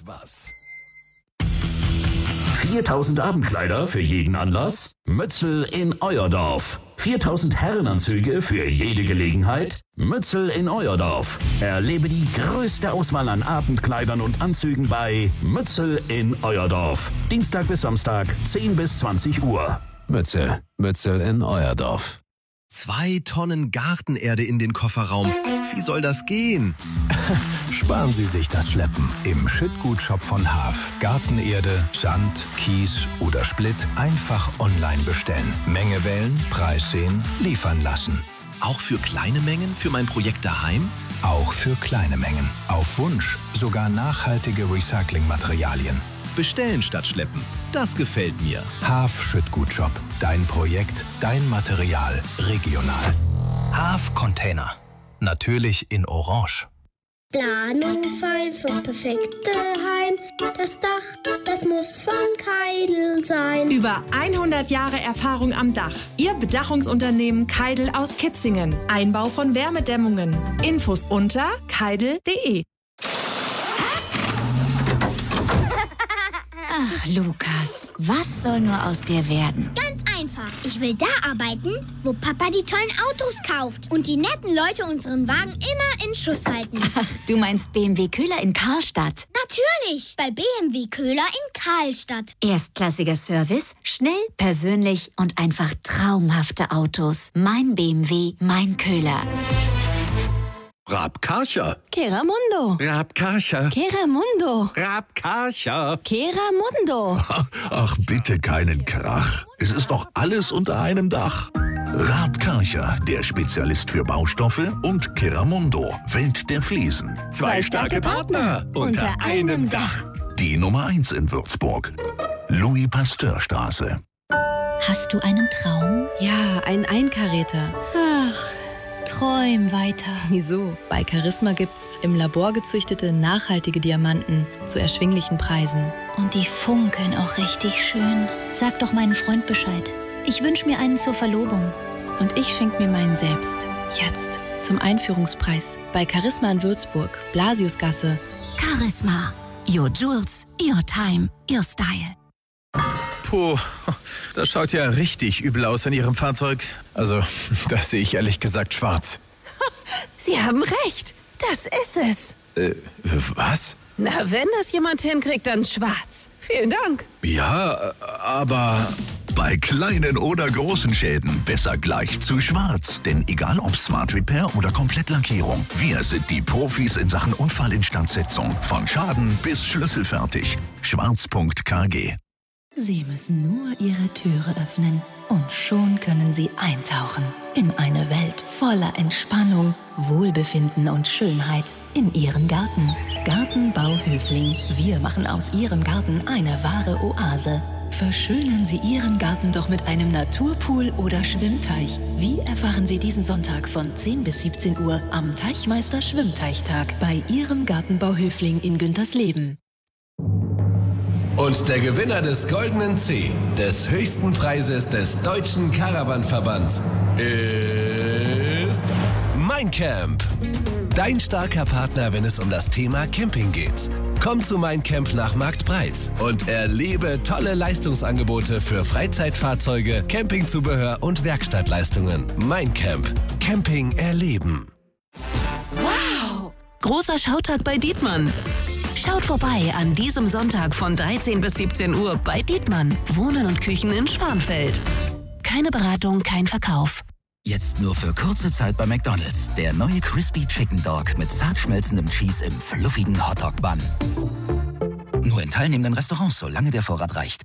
Was? 4000 Abendkleider für jeden Anlass? Mützel in euer Dorf. 4000 Herrenanzüge für jede Gelegenheit? Mützel in euer Dorf. Erlebe die größte Auswahl an Abendkleidern und Anzügen bei Mützel in euer Dorf. Dienstag bis Samstag, 10 bis 20 Uhr. Mützel in euer Dorf. 2 Tonnen Gartenerde in den Kofferraum. Wie soll das gehen? Sparen Sie sich das Schleppen. Im Schüttgutshop von Haaf. Gartenerde, Sand, Kies oder Splitt einfach online bestellen. Menge wählen, Preis sehen, liefern lassen. Auch für kleine Mengen für mein Projekt daheim? Auch für kleine Mengen. Auf Wunsch sogar nachhaltige Recyclingmaterialien. Bestellen statt schleppen. Das gefällt mir. Haaf Schüttgutshop. Dein Projekt, dein Material. Regional. Haaf Container. Natürlich in Orange. Planung fallen fürs perfekte Heim. Das Dach, das muss von Keidel sein. Über 100 Jahre Erfahrung am Dach. Ihr Bedachungsunternehmen Keidel aus Kitzingen. Einbau von Wärmedämmungen. Infos unter keidel.de. Ach, Lukas, was soll nur aus dir werden? Ganz einfach. Ich will da arbeiten, wo Papa die tollen Autos kauft und die netten Leute unseren Wagen immer in Schuss halten. Ach, du meinst BMW Köhler in Karlstadt? Natürlich, bei BMW Köhler in Karlstadt. Erstklassiger Service, schnell, persönlich und einfach traumhafte Autos. Mein BMW, mein Köhler. Rabkarcher. Keramundo. Rabkarcher. Keramundo. Rabkarcher. Keramundo. Ach, bitte keinen Krach. Es ist doch alles unter einem Dach. Rabkarcher, der Spezialist für Baustoffe, und Keramundo, Welt der Fliesen. 2 starke Partner unter einem Dach. Die Nummer 1 in Würzburg. Louis-Pasteur-Straße. Hast du einen Traum? Ja, einen Einkaräter. Ach, träum weiter. Wieso? Bei Charisma gibt's im Labor gezüchtete, nachhaltige Diamanten zu erschwinglichen Preisen. Und die funkeln auch richtig schön. Sag doch meinen Freund Bescheid. Ich wünsche mir einen zur Verlobung. Und ich schenk mir meinen selbst. Jetzt. Zum Einführungspreis. Bei Charisma in Würzburg. Blasiusgasse. Charisma. Your Jewels, your time, your style. Puh, das schaut ja richtig übel aus an Ihrem Fahrzeug. Also, das sehe ich ehrlich gesagt schwarz. Sie haben recht. Das ist es. Was? Na, wenn das jemand hinkriegt, dann schwarz. Vielen Dank. Ja, aber... Bei kleinen oder großen Schäden besser gleich zu Schwarz. Denn egal ob Smart Repair oder Komplettlackierung, wir sind die Profis in Sachen Unfallinstandsetzung. Von Schaden bis schlüsselfertig. Schwarz.kg. Sie müssen nur Ihre Türe öffnen und schon können Sie eintauchen in eine Welt voller Entspannung, Wohlbefinden und Schönheit in Ihren Garten. Gartenbau Höfling. Wir machen aus Ihrem Garten eine wahre Oase. Verschönern Sie Ihren Garten doch mit einem Naturpool oder Schwimmteich. Wie erfahren Sie diesen Sonntag von 10 bis 17 Uhr am Teichmeister Schwimmteichtag bei Ihrem Gartenbau Höfling in Güntersleben. Und der Gewinner des Goldenen C, des höchsten Preises des Deutschen Caravan-Verbands, ist Mein Camp. Dein starker Partner, wenn es um das Thema Camping geht. Komm zu Mein Camp nach Marktbreit und erlebe tolle Leistungsangebote für Freizeitfahrzeuge, Campingzubehör und Werkstattleistungen. Mein Camp. Camping erleben. Wow! Großer Schautag bei Dietmann. Schaut vorbei an diesem Sonntag von 13 bis 17 Uhr bei Dietmann. Wohnen und Küchen in Schwanfeld. Keine Beratung, kein Verkauf. Jetzt nur für kurze Zeit bei McDonald's. Der neue Crispy Chicken Dog mit zart schmelzendem Cheese im fluffigen Hotdog-Bun. Nur in teilnehmenden Restaurants, solange der Vorrat reicht.